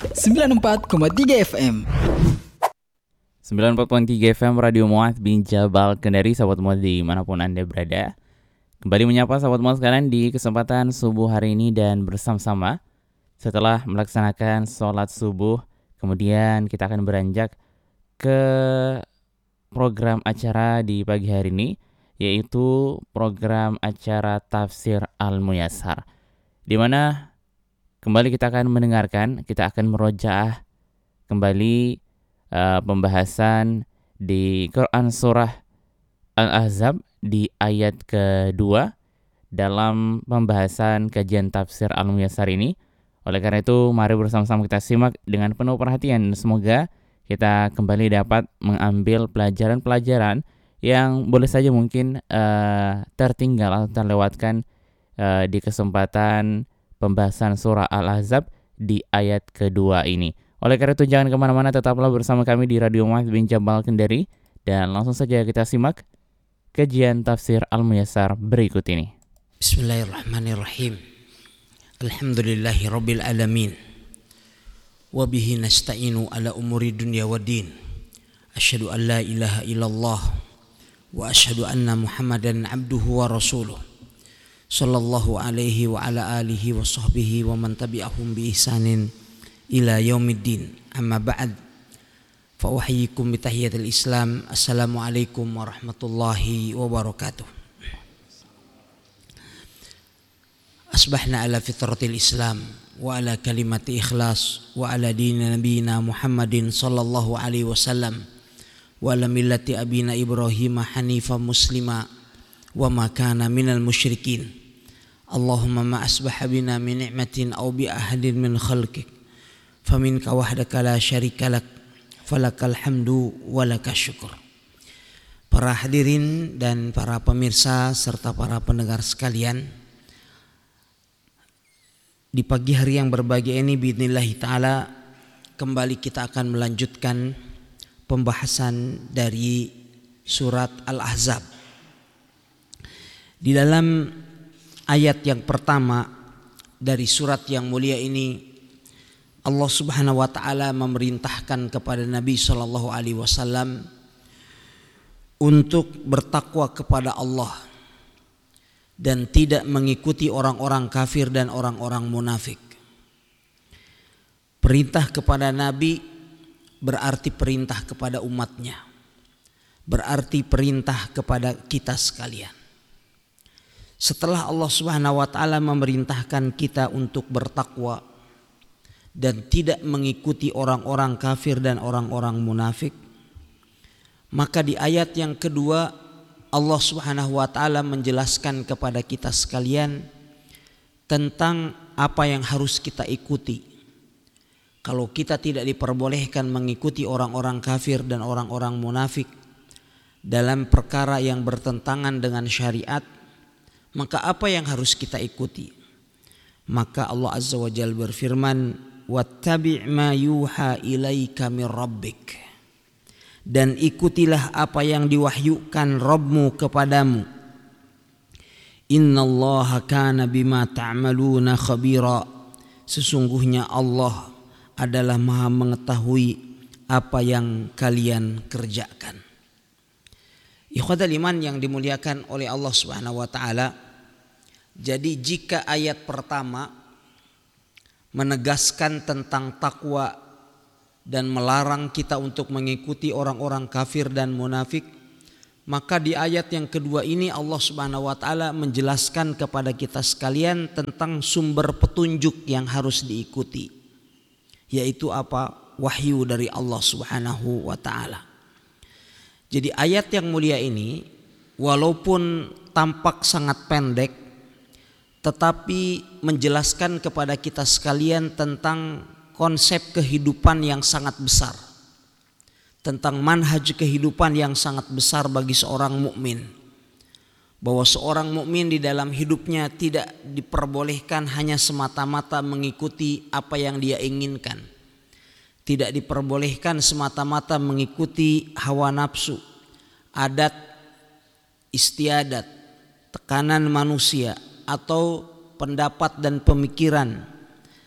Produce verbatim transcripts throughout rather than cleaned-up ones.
sembilan puluh empat koma tiga F M. sembilan puluh empat koma tiga F M Radio Mu'adz bin Jabal Kendari, sahabat Mu'adz dimanapun Anda berada. Kembali menyapa sahabat Mu'adz sekalian di kesempatan subuh hari ini, dan bersama-sama setelah melaksanakan sholat subuh, kemudian kita akan beranjak ke program acara di pagi hari ini, yaitu program acara Tafsir Al-Muyassar, di mana kembali kita akan mendengarkan, kita akan merojaah kembali uh, pembahasan di Quran Surah Al-Ahzab di ayat kedua dalam pembahasan kajian Tafsir Al-Muyassar ini. Oleh karena itu, mari bersama-sama kita simak dengan penuh perhatian. Semoga kita kembali dapat mengambil pelajaran-pelajaran yang boleh saja mungkin uh, tertinggal atau terlewatkan uh, di kesempatan pembahasan surah Al-Ahzab di ayat kedua ini. Oleh karena itu, jangan kemana-mana, tetaplah bersama kami di Radio Mu'adz bin Jabal Kendari, dan langsung saja kita simak kajian Tafsir Al-Muyassar berikut ini. Bismillahirrahmanirrahim. Alhamdulillahi rabbil alamin. Wa bihi nasta'inu ala umuri dunya waddin. Asyhadu an la ilaha illallah wa asyhadu anna Muhammadan abduhu wa rasuluh. Sallallahu alaihi wa ala alihi wa sahbihi wa man tabi'ahum bi ihsanin ila yaumiddin. Amma ba'd. Fa uhayyikum bi tahiyatil Islam. Assalamualaikum warahmatullahi wabarakatuh. Asbahna ala fitratil Islam wa ala kalimati ikhlas wa ala dini nabiyina Muhammadin sallallahu alaihi wasallam wa ala millati abina Ibrahim hanifa muslima wa ma kana minal musyrikin. Allahumma ma asbaha bina min ni'matin aw bi ahadin min khalqik faminka wahdaka la syarika lak falakal hamdu walaka syukur. Para hadirin dan para pemirsa serta para pendengar sekalian, di pagi hari yang berbahagia ini biidznillah ta'ala kembali kita akan melanjutkan pembahasan dari surat Al-Ahzab. Di dalam ayat yang pertama dari surat yang mulia ini, Allah Subhanahu wa taala memerintahkan kepada Nabi sallallahu alaihi wasallam untuk bertakwa kepada Allah dan tidak mengikuti orang-orang kafir dan orang-orang munafik. Perintah kepada Nabi berarti perintah kepada umatnya, berarti perintah kepada kita sekalian. Setelah Allah Subhanahu wa taala memerintahkan kita untuk bertakwa dan tidak mengikuti orang-orang kafir dan orang-orang munafik, maka di ayat yang kedua Allah Subhanahu wa taala menjelaskan kepada kita sekalian tentang apa yang harus kita ikuti. Kalau kita tidak diperbolehkan mengikuti orang-orang kafir dan orang-orang munafik dalam perkara yang bertentangan dengan syariat, maka apa yang harus kita ikuti? Maka Allah Azza wa Jalla berfirman, wattabi' ma yuha ilaika mir rabbik, dan ikutilah apa yang diwahyukan Rabbmu kepadamu. Innallaha kana bima ta'maluna khabira, sesungguhnya Allah adalah Maha mengetahui apa yang kalian kerjakan. Ikhwatal iman yang dimuliakan oleh Allah Subhanahu wa taala, jadi jika ayat pertama menegaskan tentang takwa dan melarang kita untuk mengikuti orang-orang kafir dan munafik, maka di ayat yang kedua ini Allah Subhanahu wa taala menjelaskan kepada kita sekalian tentang sumber petunjuk yang harus diikuti, yaitu apa? Wahyu dari Allah Subhanahu wa taala. Jadi ayat yang mulia ini walaupun tampak sangat pendek, tetapi menjelaskan kepada kita sekalian tentang konsep kehidupan yang sangat besar, tentang manhaj kehidupan yang sangat besar bagi seorang mukmin, bahwa seorang mukmin di dalam hidupnya tidak diperbolehkan hanya semata-mata mengikuti apa yang dia inginkan, tidak diperbolehkan semata-mata mengikuti hawa nafsu, adat istiadat, tekanan manusia atau pendapat dan pemikiran.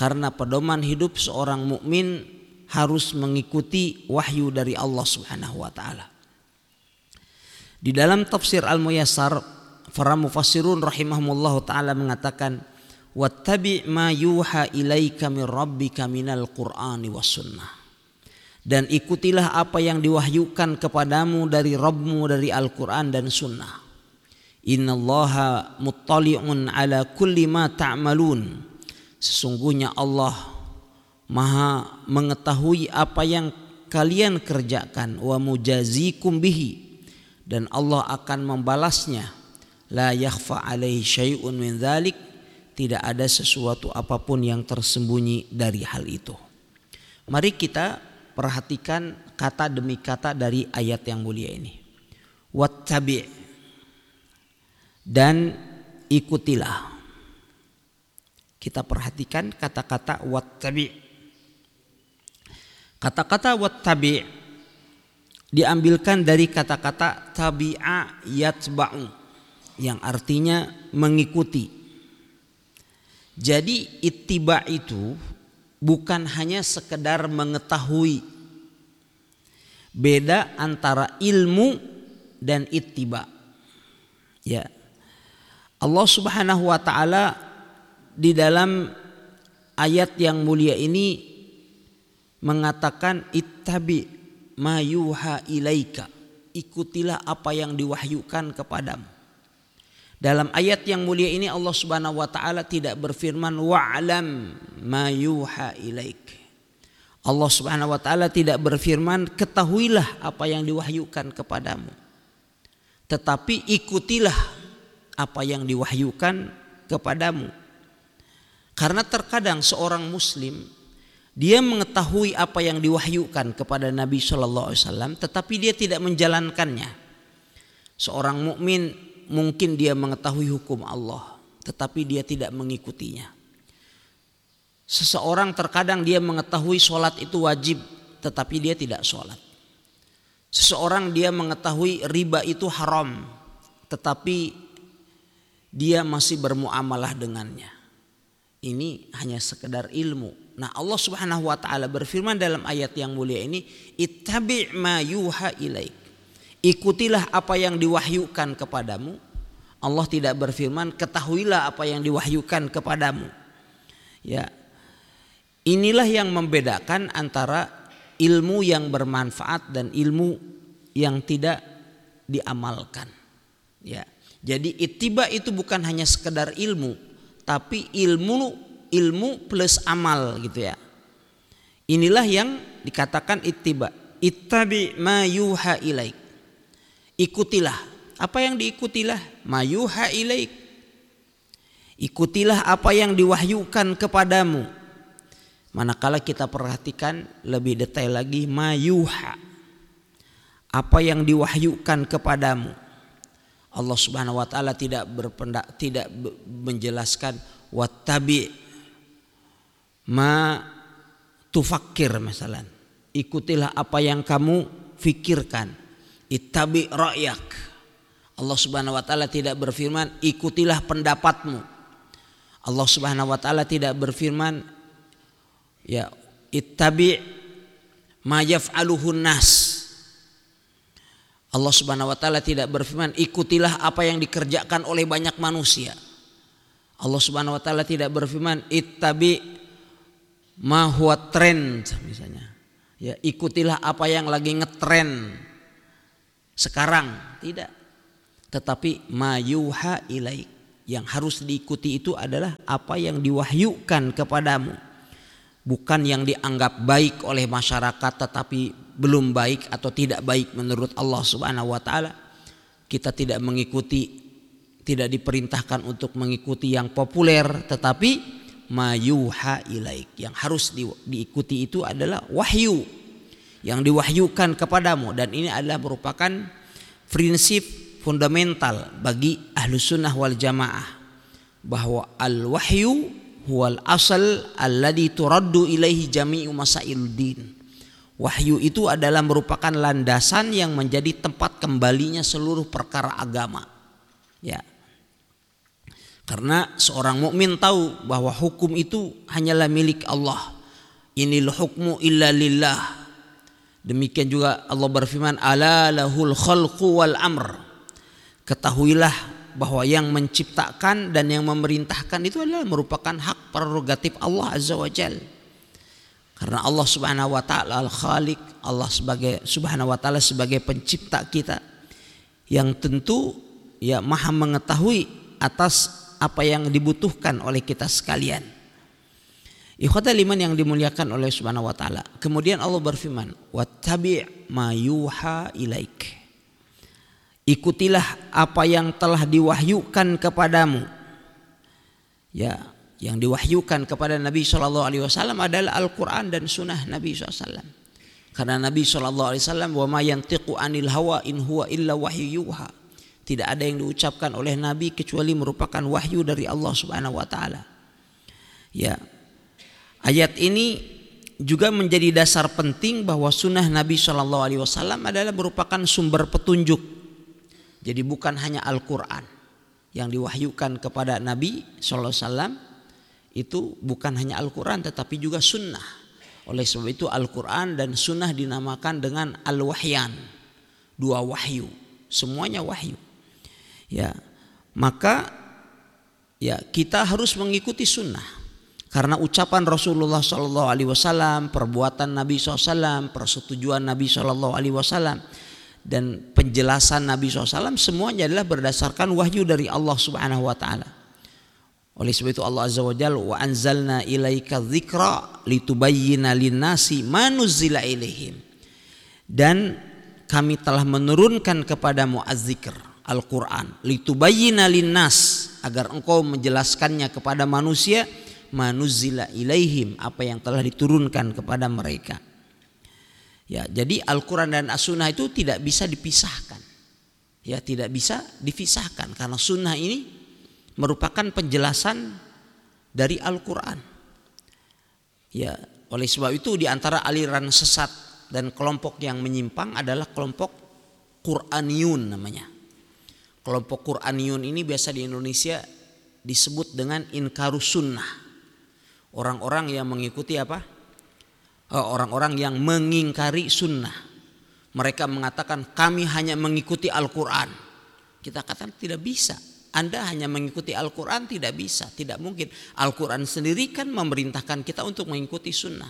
Karena pedoman hidup seorang mukmin harus mengikuti wahyu dari Allah Subhanahu wa taala. Di dalam tafsir Al-Muyassar, para mufassirun rahimahumullah taala mengatakan, wattabi' ma yuha ilaika min rabbika minal qur'ani was sunnah. Dan ikutilah apa yang diwahyukan kepadamu dari Rabbmu dari Al-Qur'an dan sunnah. Innallaha muttali'un ala kulli ma ta'malun. Sesungguhnya Allah Maha mengetahui apa yang kalian kerjakan, wa mujazikum bihi, dan Allah akan membalasnya. La yakhfa alaihi syai'un min dzalik, tidak ada sesuatu apapun yang tersembunyi dari hal itu. Mari kita perhatikan kata demi kata dari ayat yang mulia ini. Wattabi', dan ikutilah. Kita perhatikan kata-kata wattabi'. Kata-kata wattabi' diambilkan dari kata-kata tabi'a yatba'u, yang artinya mengikuti. Jadi ittiba itu bukan hanya sekedar mengetahui. Beda antara ilmu dan ittiba. Ya. Allah Subhanahu wa taala di dalam ayat yang mulia ini mengatakan ittabi ma yuha ilaika, ikutilah apa yang diwahyukan kepadamu. Dalam ayat yang mulia ini Allah Subhanahu wa taala tidak berfirman wa'lam ma yuha ilaik. Allah Subhanahu wa taala tidak berfirman ketahuilah apa yang diwahyukan kepadamu. Tetapi ikutilah apa yang diwahyukan kepadamu. Karena terkadang seorang muslim dia mengetahui apa yang diwahyukan kepada Nabi Shallallahu Alaihi Wasallam, tetapi dia tidak menjalankannya. Seorang mukmin mungkin dia mengetahui hukum Allah, tetapi dia tidak mengikutinya. Seseorang terkadang dia mengetahui sholat itu wajib, tetapi dia tidak sholat. Seseorang dia mengetahui riba itu haram, tetapi dia masih bermuamalah dengannya. Ini hanya sekedar ilmu. Nah, Allah Subhanahu wa taala berfirman dalam ayat yang mulia ini, ittabi' ma yuha ilaik. Ikutilah apa yang diwahyukan kepadamu. Allah tidak berfirman ketahuilah apa yang diwahyukan kepadamu. Ya. Inilah yang membedakan antara ilmu yang bermanfaat dan ilmu yang tidak diamalkan. Ya. Jadi ittiba itu bukan hanya sekedar ilmu, tapi ilmu ilmu plus amal gitu ya. Inilah yang dikatakan ittiba. Ittabi ma yuha ilaik. Ikutilah. Apa yang diikutilah? Ma yuha ilaik. Ikutilah apa yang diwahyukan kepadamu. Manakala kita perhatikan lebih detail lagi, ma yuha. Apa yang diwahyukan kepadamu. Allah Subhanahu wa taala tidak berpendak tidak menjelaskan wattabi ma tufakkir misalnya. Ikutilah apa yang kamu fikirkan. Ittabi ra'yak. Allah Subhanahu wa taala tidak berfirman ikutilah pendapatmu. Allah Subhanahu wa taala tidak berfirman ya ittabi ma yaf'aluhun nas. Allah Subhanahu wa taala tidak berfirman ikutilah apa yang dikerjakan oleh banyak manusia. Allah Subhanahu wa taala tidak berfirman ittabi ma huwa trend misalnya. Ya, ikutilah apa yang lagi ngetren sekarang, tidak. Tetapi ma yuha ilaik, yang harus diikuti itu adalah apa yang diwahyukan kepadamu. Bukan yang dianggap baik oleh masyarakat tetapi belum baik atau tidak baik menurut Allah Subhanahu wa taala. Kita tidak mengikuti, tidak diperintahkan untuk mengikuti yang populer, tetapi mayuha ilaik, yang harus di, diikuti itu adalah wahyu yang diwahyukan kepadamu. Dan ini adalah merupakan prinsip fundamental bagi Ahlus Sunnah wal Jamaah, bahwa al-wahyu huwal asal alladhi turaddu ilaihi jami'u masailuddin. Wahyu itu adalah merupakan landasan yang menjadi tempat kembalinya seluruh perkara agama. Ya. Karena seorang mukmin tahu bahwa hukum itu hanyalah milik Allah. Inil hukmu illa lillah. Demikian juga Allah berfirman, ala lahul khalqu wal amr. Ketahuilah bahwa yang menciptakan dan yang memerintahkan itu adalah merupakan hak prerogatif Allah Azza wa Jalla. Karena Allah Subhanahu wa taala Al-Khaliq, Allah sebagai Subhanahu wa taala sebagai pencipta kita yang tentu ya Maha mengetahui atas apa yang dibutuhkan oleh kita sekalian. Ikhwatal iman yang dimuliakan oleh Subhanahu wa taala. Kemudian Allah berfirman, "Wattabi' ma yuha ilaik." Ikutilah apa yang telah diwahyukan kepadamu. Ya, yang diwahyukan kepada Nabi shallallahu alaihi wasallam adalah Al-Qur'an dan sunnah Nabi shallallahu alaihi wasallam. Karena Nabi shallallahu alaihi wasallam, "Wa ma yantiqu 'anil hawa in huwa illa wahyu yuha." Tidak ada yang diucapkan oleh Nabi kecuali merupakan wahyu dari Allah Subhanahu wa taala. Ya. Ayat ini juga menjadi dasar penting bahwa sunnah Nabi shallallahu alaihi wasallam adalah merupakan sumber petunjuk. Jadi bukan hanya Al-Qur'an yang diwahyukan kepada Nabi shallallahu alaihi wasallam, itu bukan hanya Al-Qur'an tetapi juga sunnah. Oleh sebab itu Al-Qur'an dan sunnah dinamakan dengan Al-Wahyan. Dua wahyu, semuanya wahyu. Ya, maka ya kita harus mengikuti sunnah karena ucapan Rasulullah shallallahu alaihi wasallam, perbuatan Nabi shallallahu alaihi wasallam, persetujuan Nabi shallallahu alaihi wasallam dan penjelasan Nabi shallallahu alaihi wasallam semuanya adalah berdasarkan wahyu dari Allah Subhanahu wa taala. Oleh sebab itu Allah Azza wa Jalla, wa anzalna ilaika dzikra litubayyina linnasi ma nuzzila ilaihim. Dan kami telah menurunkan kepadamu az-zikr, Al-Quran, litubayyina linnas, agar engkau menjelaskannya kepada manusia, manuzzila ilaihim, apa yang telah diturunkan kepada mereka. Ya, jadi Al-Quran dan As-Sunnah itu tidak bisa dipisahkan. Ya, tidak bisa dipisahkan karena sunnah ini merupakan penjelasan dari Al-Quran. Ya, oleh sebab itu di antara aliran sesat dan kelompok yang menyimpang adalah kelompok Qur'aniyun namanya. Kelompok Qur'aniyun ini biasa di Indonesia disebut dengan inkarus sunnah. Orang-orang yang mengikuti apa? Orang-orang yang mengingkari sunnah. Mereka mengatakan kami hanya mengikuti Al-Quran. Kita katakan tidak bisa. Anda hanya mengikuti Al-Quran tidak bisa. Tidak mungkin. Al-Quran sendiri kan memerintahkan kita untuk mengikuti sunnah.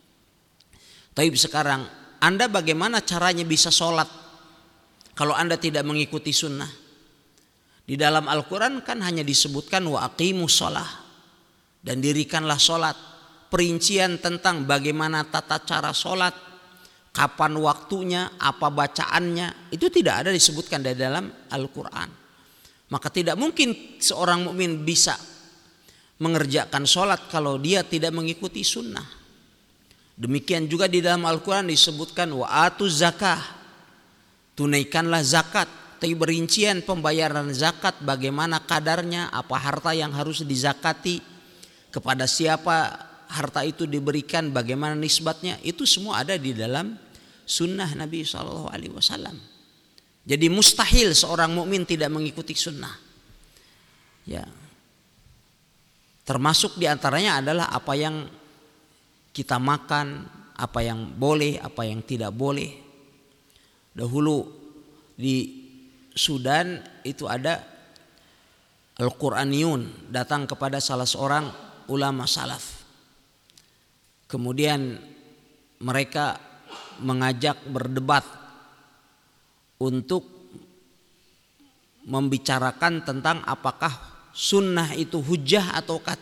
Tapi sekarang Anda bagaimana caranya bisa sholat kalau Anda tidak mengikuti sunnah? Di dalam Al-Quran kan hanya disebutkan wa aqimus shalah, dan dirikanlah sholat. Perincian tentang bagaimana tata cara sholat, kapan waktunya, apa bacaannya, itu tidak ada disebutkan di dalam Al-Quran. Maka tidak mungkin seorang mukmin bisa mengerjakan sholat kalau dia tidak mengikuti sunnah. Demikian juga di dalam Al-Quran disebutkan wa atuz zakah, tunaikanlah zakat. Tapi berincian pembayaran zakat, bagaimana kadarnya, apa harta yang harus dizakati, kepada siapa harta itu diberikan, bagaimana nisbatnya, itu semua ada di dalam sunnah Nabi shallallahu alaihi wasallam. Jadi mustahil seorang mukmin tidak mengikuti sunnah. Ya, termasuk diantaranya adalah apa yang kita makan, apa yang boleh, apa yang tidak boleh. Dahulu di Sudan itu ada Al-Qur'aniyun datang kepada salah seorang ulama salaf. Kemudian mereka mengajak berdebat untuk membicarakan tentang apakah sunnah itu hujjah ataukah